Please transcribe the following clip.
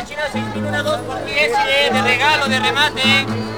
China 6001 2 por 10 de regalo, de remate.